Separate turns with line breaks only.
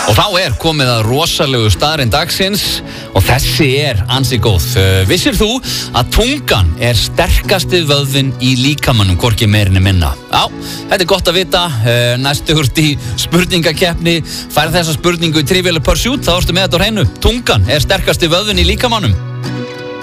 Og þá komið að rosalegu staðurinn dagsins og þessi ansi góð. Vissir þú að tungan sterkasti vöðvinn í líkamanum, hvorki meirinni minna? Já, þetta gott að vita. Næstugurt í spurningakeppni. Færð þessa spurningu í Trivial Pursuit, þá ertu með þetta á hreinu. Tungan sterkasti vöðvinn í líkamanum.